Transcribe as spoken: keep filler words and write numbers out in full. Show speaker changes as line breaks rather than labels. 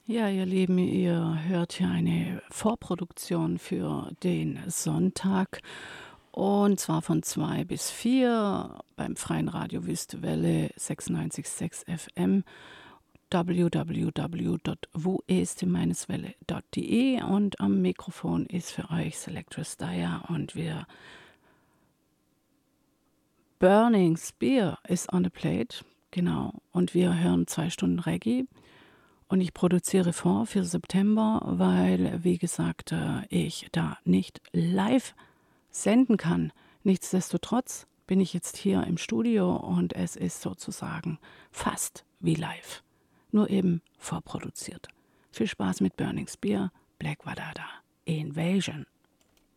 Ja, ihr Lieben, ihr hört hier eine Vorproduktion für den Sonntag und zwar von zwei bis vier beim Freien Radio Wüstewelle sechsundneunzig Komma sechs F M, w w w Punkt wo ist meines welle Punkt de und am Mikrofon ist für euch Selectress Dyer und wir Burning Spear is on the plate, genau, und wir hören zwei Stunden Reggae. Und ich produziere vor für September, weil, wie gesagt, äh, ich da nicht live senden kann. Nichtsdestotrotz bin ich jetzt hier im Studio und es ist sozusagen fast wie live, nur eben vorproduziert. Viel Spaß mit Burning Spear, Black Wadada, Invasion.